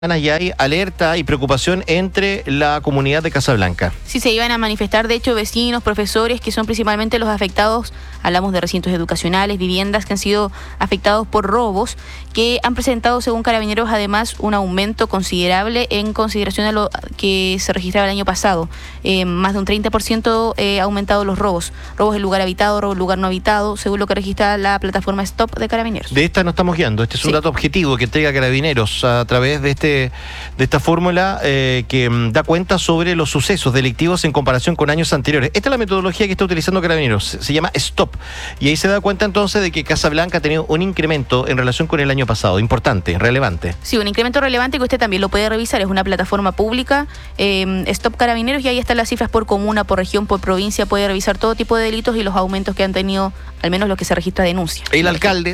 Ya hay alerta y preocupación entre la comunidad de Casablanca. Sí, se iban a manifestar, de hecho, vecinos, profesores, que son principalmente los afectados. Hablamos de recintos educacionales, viviendas que han sido afectados por robos, que han presentado, según Carabineros, además, un aumento considerable en consideración a lo que se registraba el año pasado. Más de un 30% ha aumentado los robos. Robos en lugar habitado, robos en lugar no habitado, según lo que registra la plataforma Stop de Carabineros. De esta nos estamos guiando. Este es un dato objetivo que entrega Carabineros a través de esta fórmula que da cuenta sobre los sucesos delictivos en comparación con años anteriores. Esta es la metodología que está utilizando Carabineros, se llama Stop, y ahí se da cuenta entonces de que Casablanca ha tenido un incremento en relación con el año pasado, importante, relevante. Sí, un incremento relevante que usted también lo puede revisar, es una plataforma pública, Stop Carabineros, y ahí están las cifras por comuna, por región, por provincia, puede revisar todo tipo de delitos y los aumentos que han tenido, al menos lo que se registra denuncia. El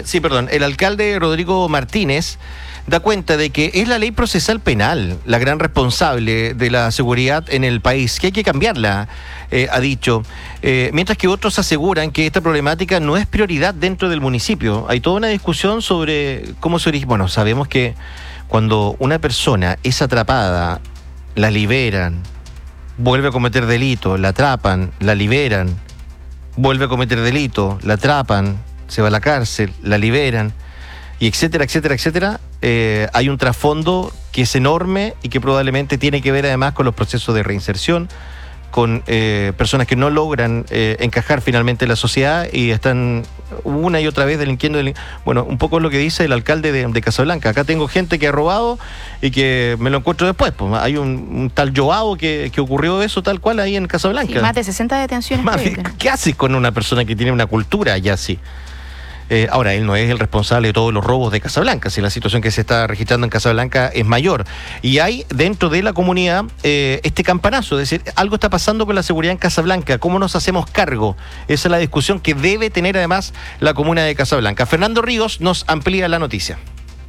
alcalde Rodrigo Martínez da cuenta de que es la ley procesal penal la gran responsable de la seguridad en el país, que hay que cambiarla, ha dicho. Mientras que otros aseguran que esta problemática no es prioridad dentro del municipio. Hay toda una discusión sobre cómo se origina. Bueno, sabemos que cuando una persona es atrapada, la liberan, vuelve a cometer delito, la atrapan, la liberan, vuelve a cometer delito, la atrapan, se va a la cárcel, la liberan, y etcétera, etcétera, etcétera. Hay un trasfondo que es enorme y que probablemente tiene que ver además con los procesos de reinserción, con personas que no logran encajar finalmente en la sociedad y están una y otra vez delinquiendo. Bueno, un poco lo que dice el alcalde de Casablanca. Acá tengo gente que ha robado y que me lo encuentro después. Pues hay un tal Joao que ocurrió eso tal cual ahí en Casablanca. Sí, más de 60 detenciones. ¿Qué haces con una persona que tiene una cultura ya así? Ahora, él no es el responsable de todos los robos de Casablanca, si la situación que se está registrando en Casablanca es mayor. Y hay dentro de la comunidad este campanazo, es decir, algo está pasando con la seguridad en Casablanca, ¿cómo nos hacemos cargo? Esa es la discusión que debe tener además la comuna de Casablanca. Fernando Ríos nos amplía la noticia.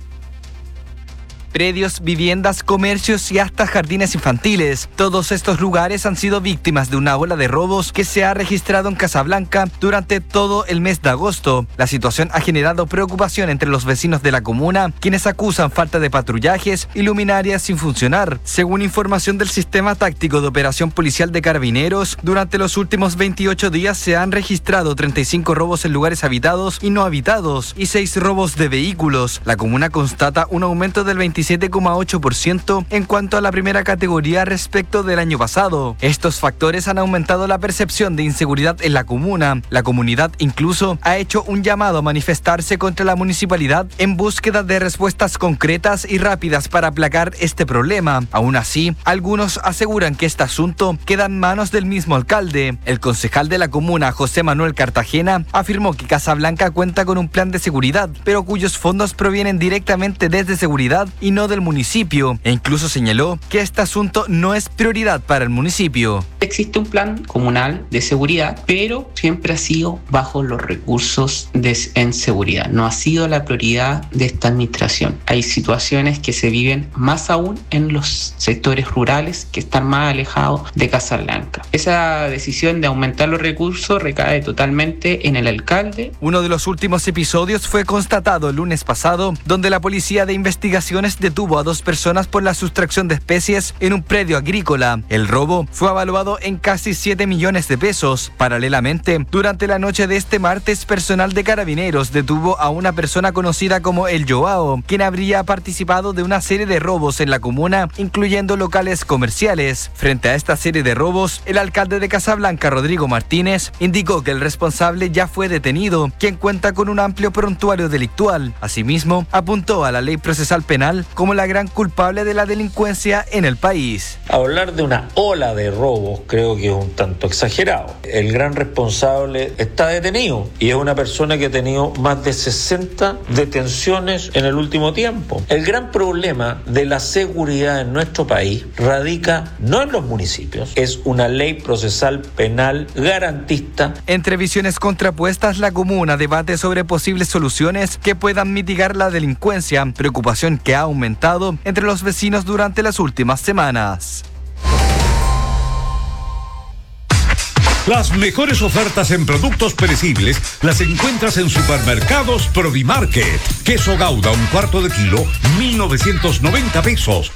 Predios, viviendas, comercios y hasta jardines infantiles. Todos estos lugares han sido víctimas de una ola de robos que se ha registrado en Casablanca durante todo el mes de agosto. La situación ha generado preocupación entre los vecinos de la comuna, quienes acusan falta de patrullajes y luminarias sin funcionar. Según información del Sistema Táctico de Operación Policial de Carabineros, durante los últimos 28 días se han registrado 35 robos en lugares habitados y no habitados y 6 robos de vehículos. La comuna constata un aumento del 27,8% en cuanto a la primera categoría respecto del año pasado. Estos factores han aumentado la percepción de inseguridad en la comuna. La comunidad incluso ha hecho un llamado a manifestarse contra la municipalidad en búsqueda de respuestas concretas y rápidas para aplacar este problema. Aún así, algunos aseguran que este asunto queda en manos del mismo alcalde. El concejal de la comuna, José Manuel Cartagena, afirmó que Casablanca cuenta con un plan de seguridad, pero cuyos fondos provienen directamente desde seguridad y no del municipio, e incluso señaló que este asunto no es prioridad para el municipio. Existe un plan comunal de seguridad, pero siempre ha sido bajo los recursos en seguridad. No ha sido la prioridad de esta administración. Hay situaciones que se viven más aún en los sectores rurales que están más alejados de Casablanca. Esa decisión de aumentar los recursos recae totalmente en el alcalde. Uno de los últimos episodios fue constatado el lunes pasado, donde la Policía de Investigaciones detuvo a 2 personas por la sustracción de especies en un predio agrícola. El robo fue evaluado en casi 7 millones de pesos. Paralelamente, durante la noche de este martes, personal de Carabineros detuvo a una persona conocida como el Joao, quien habría participado de una serie de robos en la comuna, incluyendo locales comerciales. Frente a esta serie de robos, el alcalde de Casablanca, Rodrigo Martínez, indicó que el responsable ya fue detenido, quien cuenta con un amplio prontuario delictual. Asimismo, apuntó a la ley procesal penal como la gran culpable de la delincuencia en el país. Hablar de una ola de robos creo que es un tanto exagerado. El gran responsable está detenido y es una persona que ha tenido más de 60 detenciones en el último tiempo. El gran problema de la seguridad en nuestro país radica no en los municipios, es una ley procesal penal garantista. Entre visiones contrapuestas, la comuna debate sobre posibles soluciones que puedan mitigar la delincuencia, preocupación que ha aumentado entre los vecinos durante las últimas semanas. Las mejores ofertas en productos perecibles las encuentras en Supermercados Provimarket. Queso Gouda, un cuarto de kilo, 1.990 pesos.